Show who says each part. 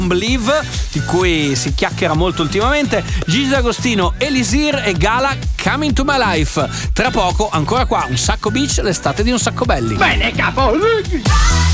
Speaker 1: Believe, di cui si chiacchiera molto ultimamente. Gigi D'Agostino, Elisir e Gala, Coming to My Life. Tra poco, ancora qua, Un Sacco Beach, l'estate di Un Sacco Belli.
Speaker 2: Bene, capo!